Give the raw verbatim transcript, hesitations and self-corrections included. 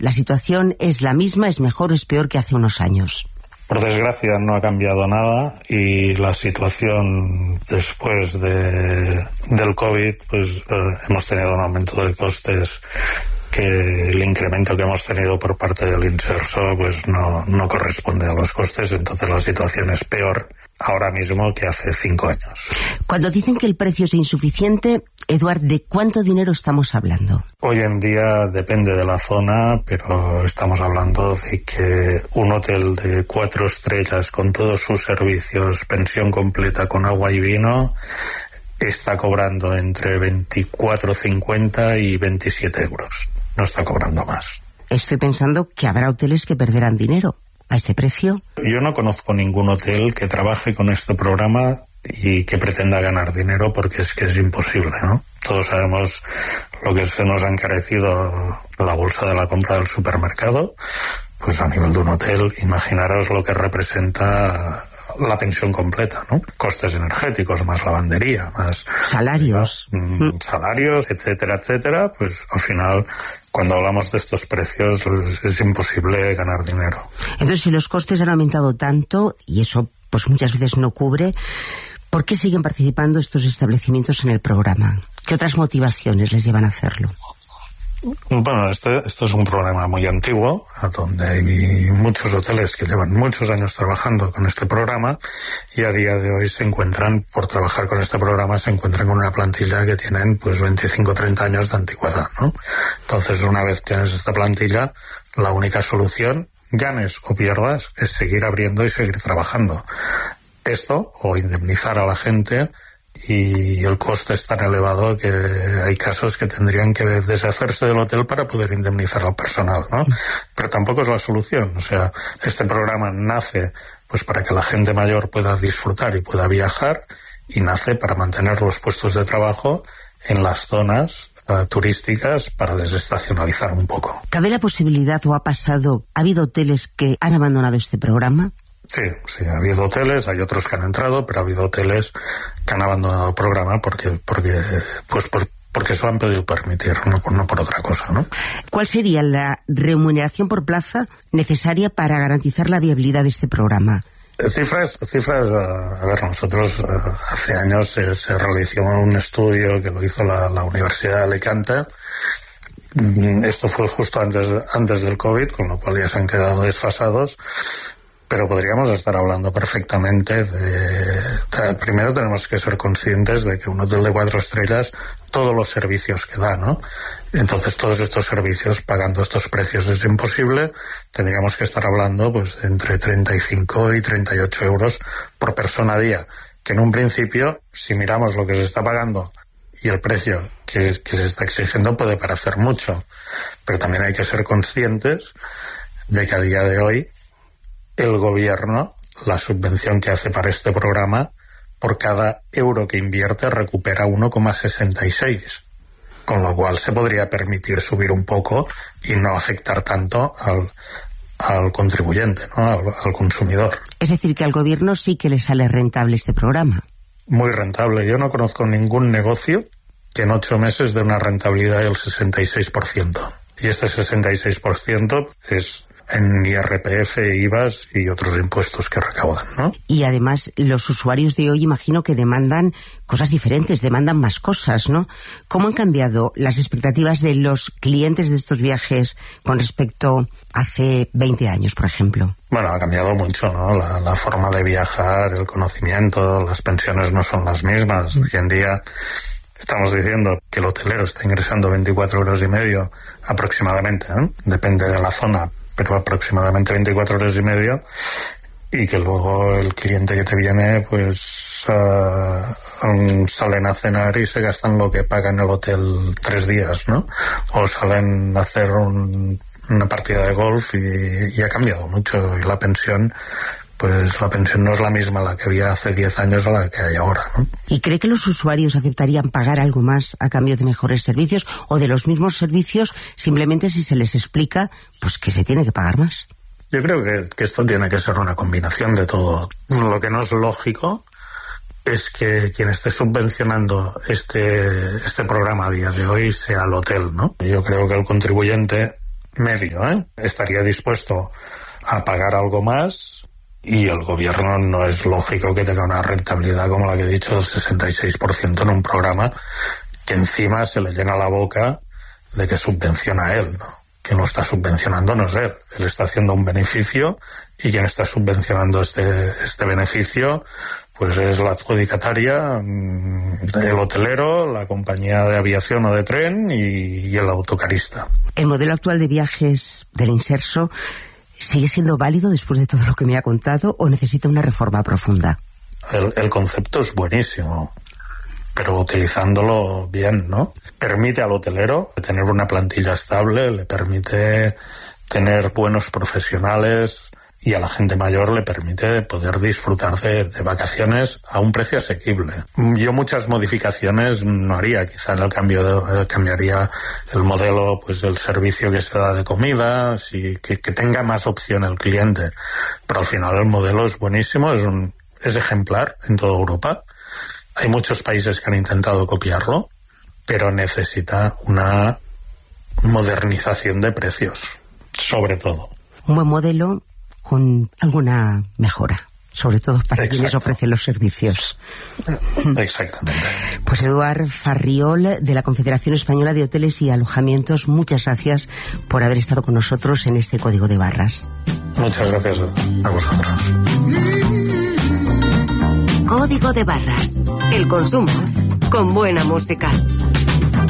¿La situación es la misma, es mejor o es peor que hace unos años? Por desgracia no ha cambiado nada y la situación después de, del COVID, pues eh, hemos tenido un aumento de costes que el incremento que hemos tenido por parte del Inserso pues no, no corresponde a los costes, entonces la situación es peor ahora mismo que hace cinco años. Cuando dicen que el precio es insuficiente, Eduard, ¿de cuánto dinero estamos hablando? Hoy en día depende de la zona, pero estamos hablando de que un hotel de cuatro estrellas con todos sus servicios, pensión completa con agua y vino, está cobrando entre veinticuatro cincuenta y veintisiete euros. No está cobrando más. Estoy pensando que habrá hoteles que perderán dinero a este precio. Yo no conozco ningún hotel que trabaje con este programa y que pretenda ganar dinero, porque es que es imposible, ¿no? Todos sabemos lo que se nos ha encarecido la bolsa de la compra del supermercado. Pues a nivel de un hotel, imaginaros lo que representa la pensión completa, ¿no? Costes energéticos, más lavandería, más salarios, mm, salarios, etcétera, etcétera. Pues al final, cuando hablamos de estos precios, es, es imposible ganar dinero. Entonces, si los costes han aumentado tanto, y eso pues muchas veces no cubre, ¿por qué siguen participando estos establecimientos en el programa? ¿Qué otras motivaciones les llevan a hacerlo? Bueno, este, esto es un programa muy antiguo, donde hay muchos hoteles que llevan muchos años trabajando con este programa y a día de hoy se encuentran, por trabajar con este programa, se encuentran con una plantilla que tienen pues veinticinco, treinta años de antigüedad, ¿no? Entonces, una vez tienes esta plantilla, la única solución, ganes o pierdas, es seguir abriendo y seguir trabajando. Esto, o indemnizar a la gente, y el coste es tan elevado que hay casos que tendrían que deshacerse del hotel para poder indemnizar al personal, ¿no? Pero tampoco es la solución. O sea, este programa nace pues para que la gente mayor pueda disfrutar y pueda viajar, y nace para mantener los puestos de trabajo en las zonas uh, turísticas para desestacionalizar un poco. ¿Cabe la posibilidad, o ha pasado, ha habido hoteles que han abandonado este programa? Sí, sí, ha habido hoteles, hay otros que han entrado, pero ha habido hoteles que han abandonado el programa porque porque pues, pues porque se lo han podido permitir, no por, no por otra cosa, ¿no? ¿Cuál sería la remuneración por plaza necesaria para garantizar la viabilidad de este programa? Cifras, cifras, a ver, nosotros hace años se, se realizó un estudio que lo hizo la, la Universidad de Alicante. Esto fue justo antes, antes del COVID, con lo cual ya se han quedado desfasados. Pero podríamos estar hablando perfectamente de... Primero tenemos que ser conscientes de que un hotel de cuatro estrellas, todos los servicios que da, ¿no? Entonces todos estos servicios, pagando estos precios, es imposible. Tendríamos que estar hablando pues entre treinta y cinco y treinta y ocho euros por persona a día, que en un principio, si miramos lo que se está pagando y el precio que, que se está exigiendo, puede parecer mucho. Pero también hay que ser conscientes de que a día de hoy el gobierno, la subvención que hace para este programa, por cada euro que invierte recupera uno coma sesenta y seis, con lo cual se podría permitir subir un poco y no afectar tanto al, al contribuyente, ¿no? al, al consumidor. Es decir, que al gobierno sí que le sale rentable este programa. Muy rentable. Yo no conozco ningún negocio que en ocho meses dé una rentabilidad del sesenta y seis por ciento. Y este sesenta y seis por ciento es en I R P F, I V A s y otros impuestos que recaudan, ¿no? Y además los usuarios de hoy imagino que demandan cosas diferentes, demandan más cosas, ¿no? ¿Cómo han cambiado las expectativas de los clientes de estos viajes con respecto a hace veinte años, por ejemplo? Bueno, ha cambiado mucho, ¿no? La, la forma de viajar, el conocimiento, las pensiones no son las mismas. Hoy en día estamos diciendo que el hotelero está ingresando veinticuatro euros y medio aproximadamente, ¿eh? Depende de la zona, pero aproximadamente veinticuatro euros y medio, y que luego el cliente que te viene pues uh, um, salen a cenar y se gastan lo que paga en el hotel tres días, ¿no? O salen a hacer un, una partida de golf y, y ha cambiado mucho, y la pensión pues la pensión no es la misma la que había hace diez años a la que hay ahora, ¿no? ¿Y cree que los usuarios aceptarían pagar algo más a cambio de mejores servicios o de los mismos servicios, simplemente si se les explica pues que se tiene que pagar más? Yo creo que, que esto tiene que ser una combinación de todo. Lo que no es lógico es que quien esté subvencionando este, este programa a día de hoy sea el hotel, ¿no? Yo creo que el contribuyente medio, ¿eh? Estaría dispuesto a pagar algo más, y el gobierno no es lógico que tenga una rentabilidad como la que he dicho del sesenta y seis por ciento en un programa que encima se le llena la boca de que subvenciona a él, ¿no? Quien lo está subvencionando no es él, él está haciendo un beneficio, y quien está subvencionando este, este beneficio pues es la adjudicataria, el hotelero, la compañía de aviación o de tren y, y el autocarista. ¿El modelo actual de viajes del Inserso sigue siendo válido después de todo lo que me ha contado o necesita una reforma profunda? El, el concepto es buenísimo, pero utilizándolo bien, ¿no? Permite al hotelero tener una plantilla estable, le permite tener buenos profesionales, y a la gente mayor le permite poder disfrutar de, de vacaciones a un precio asequible. Yo muchas modificaciones no haría, quizá en el cambio de, eh, cambiaría el modelo, pues el servicio que se da de comida, si, que, que tenga más opción el cliente, pero al final el modelo es buenísimo, es, un, es ejemplar en toda Europa. Hay muchos países que han intentado copiarlo, pero necesita una modernización de precios, sobre todo. Un buen modelo con alguna mejora, sobre todo para Exacto. quienes ofrecen los servicios. Exactamente. Pues Eduard Farriol, de la Confederación Española de Hoteles y Alojamientos, muchas gracias por haber estado con nosotros en este Código de Barras. Muchas gracias a vosotros. Código de Barras. El consumo con buena música.